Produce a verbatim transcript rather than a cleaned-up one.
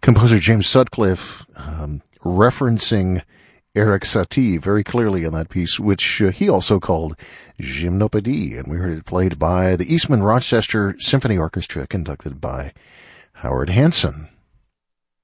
Composer James Sutcliffe um, referencing Eric Satie very clearly in that piece, which uh, he also called Gymnopédie, and we heard it played by the Eastman Rochester Symphony Orchestra, conducted by Howard Hanson.